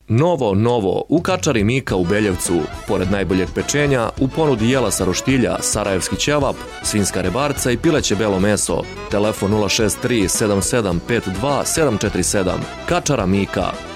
Novo, u kačari Mika u Beljevcu. Pored najboljeg pečenja, u ponudi jela sa roštilja, sarajevski ćevap, svinjska rebarca i pileće belo meso. Telefon 063 7752 747. Kačara Mika.